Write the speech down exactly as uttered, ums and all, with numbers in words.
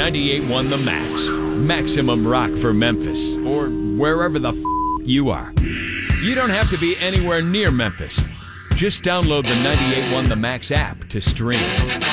ninety-eight point one The Max. Maximum rock for Memphis, or wherever the f*** you are. You don't have to be anywhere near Memphis. Just download the ninety-eight point one The Max app to stream.